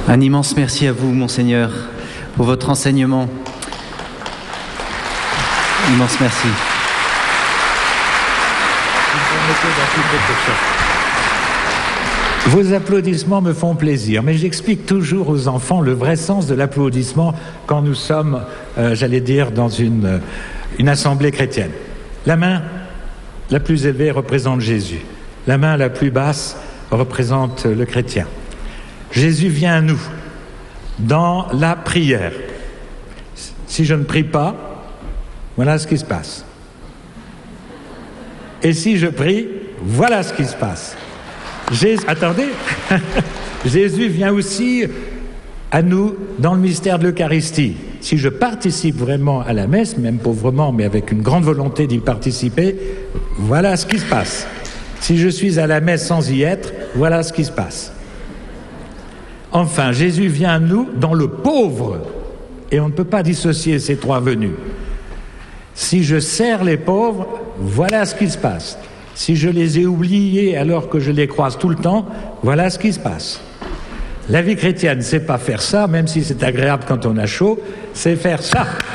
Un immense merci à vous, Monseigneur, pour votre enseignement. Immense merci. Vos applaudissements me font plaisir, mais j'explique toujours aux enfants le vrai sens de l'applaudissement quand nous sommes, j'allais dire, dans une assemblée chrétienne. La main la plus élevée représente Jésus. La main la plus basse représente le chrétien. Jésus vient à nous dans la prière. Si je ne prie pas, voilà ce qui se passe. Et si je prie, voilà ce qui se passe. Attendez, Jésus vient aussi à nous dans le mystère de l'Eucharistie. Si je participe vraiment à la messe, même pauvrement, mais avec une grande volonté d'y participer, voilà ce qui se passe. Si je suis à la messe sans y être, voilà ce qui se passe. Enfin, Jésus vient à nous dans le pauvre, et on ne peut pas dissocier ces trois venues. Si je sers les pauvres, voilà ce qui se passe. Si je les ai oubliés alors que je les croise tout le temps, voilà ce qui se passe. La vie chrétienne, c'est pas faire ça, même si c'est agréable quand on a chaud, c'est faire ça.